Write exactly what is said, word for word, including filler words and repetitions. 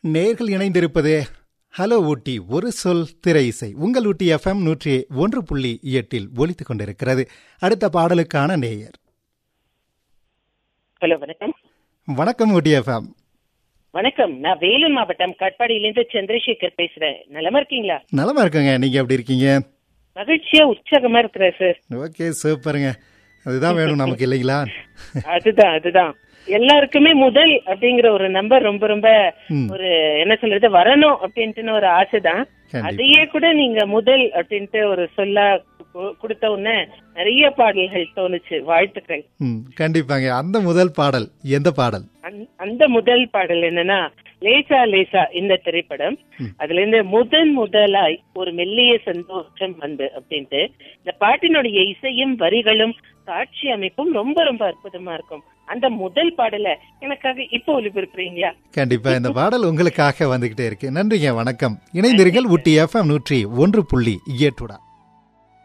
நேர்கள் இணைந்திருப்பது ஹலோ ஊட்டி ஒரு சொல் திரை இசை உங்கள் ஊட்டி எஃப்எம் நூற்றி ஒன்று புள்ளி எட்டில் ஒலித்துக் கொண்டிருக்கிறது. அடுத்த பாடலுக்கான நேயர். ஹலோ, வணக்கம். வணக்கம் ஊட்டி எஃப்எம். வணக்கம், நான் வேலூர் மாவட்டம் காட்பாடியிலிருந்து சந்திரசேகர் பேசுறேன். நலமா இருக்கீங்களா? நலமா இருக்குங்க. நீங்க எப்படி இருக்கீங்க? மகிழ்ச்சியா உற்சாகமா இருக்கிறேன் சார். ஓகே, சூப்பருங்க. அதுதான் வேணும் நமக்கு, இல்லைங்களா? அதுதான் அதுதான் எல்லாருக்குமே முதல் அப்படிங்கிற ஒரு நம்பர் ரொம்ப ரொம்ப ஒரு என்ன சொல்றது வரணும் அப்படின்ட்டு ஒரு ஆசைதான். அதையே கூட நீங்க முதல் அப்படின்ட்டு ஒரு சொல்ல கொடுத்த உடனே நிறைய பாடல்கள் தோணுச்சு. வாழ்த்துக்கள். கண்டிப்பாங்க. அந்த முதல் பாடல் எந்த பாடல்? அந்த முதல் பாடல் என்னன்னா லேசா லேசா இந்த திரைப்படம். அதுல இருந்து முதன் முதலாய் ஒரு மெல்லிய சந்தோஷம் வந்து அப்படின்ட்டு இந்த பாட்டினுடைய இசையும் வரிகளும் காட்சி அமைப்பும் ரொம்ப ரொம்ப அற்புதமா இருக்கும். அந்த முதல் பாடலை எனக்காக இப்போ ஒளிபரப்புறீங்களா? கண்டிப்பா, இந்த பாடல் உங்களுக்காக வந்துகிட்டே இருக்கு. நன்றிங்க, வணக்கம். இணைந்திருங்கள் ஊட்டி எஃப்எம் நூற்றி ஒன்று புள்ளி எட்டுடன்.